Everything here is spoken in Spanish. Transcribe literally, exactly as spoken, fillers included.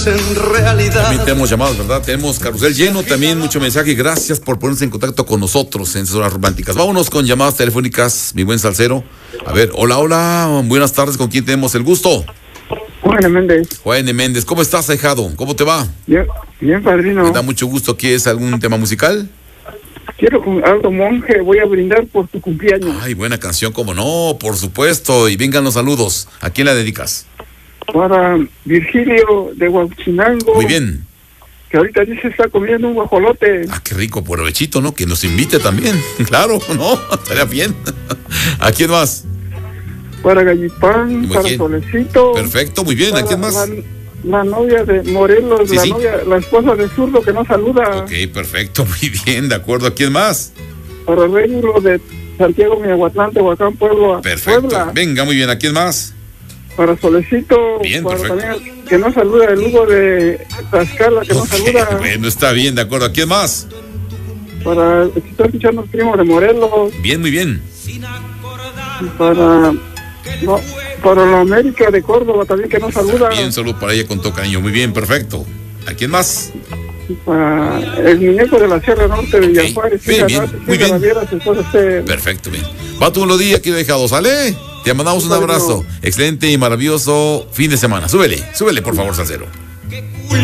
hacen realidad. También tenemos llamadas, ¿verdad? Tenemos carrusel lleno, también mucho mensaje. Gracias por ponerse en contacto con nosotros en esas horas románticas. Vámonos con llamadas telefónicas, mi buen salsero. A ver, hola, hola, buenas tardes, ¿con quién tenemos el gusto? Juan Méndez. Juan Méndez, ¿cómo estás, ahijado? ¿Cómo te va? Bien, bien, padrino. Me da mucho gusto. ¿Quieres algún tema musical? Quiero con Aldo Monje, voy a brindar por tu cumpleaños. Ay, buena canción, cómo no, por supuesto. Y vengan los saludos. ¿A quién la dedicas? Para Virgilio de Huachinango. Muy bien. Que ahorita dice está comiendo un guajolote. Ah, qué rico, provechito, ¿no? Que nos invite también. Claro, ¿no? Estaría bien. ¿A quién más? Para Gallipán, Muy para bien. Solecito. Perfecto, muy bien. ¿A quién más? La, la novia de Morelos, Sí, la sí. novia, la esposa de Zurdo que no saluda. Ok, perfecto, muy bien, de acuerdo. ¿A quién más? Para Régulo de Santiago, Miahuatlán, Tehuacán, Puebla. Perfecto. Puebla. Venga, muy bien. ¿A quién más? Para Solecito. Bien, para perfecto. también que no saluda el Hugo de Tlaxcala, que no Ok, saluda. bueno, está bien, de acuerdo. ¿A quién más? Para, estoy escuchando el primo de Morelos. Bien, muy bien. Para, no, para la América de Córdoba también, que no saluda. Bien, saludo para ella con todo cariño. Muy bien, perfecto. ¿A quién más? Para el muñeco de la Sierra Norte de Villajuárez. Bien, bien, muy bien. Este, Perfecto, bien. Va tu buenos días, querido dejado, ¿sale? Te mandamos un Bueno. abrazo. Excelente y maravilloso fin de semana. Súbele, súbele, por favor, salsero.